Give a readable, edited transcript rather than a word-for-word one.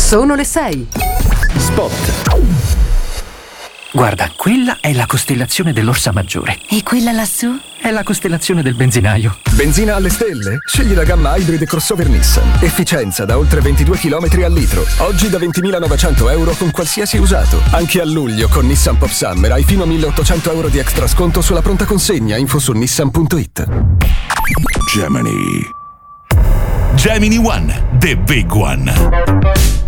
Sono le 6. Spot. Guarda, quella è la costellazione dell'Orsa Maggiore. E quella lassù? È la costellazione del benzinaio. Benzina alle stelle? Scegli la gamma Hybrid crossover Nissan. Efficienza da oltre 22 km al litro. Oggi da 20.900 euro con qualsiasi usato. Anche a luglio con Nissan Pop Summer hai fino a 1.800 euro di extra sconto sulla pronta consegna. Info su nissan.it. Gemini One, the big one.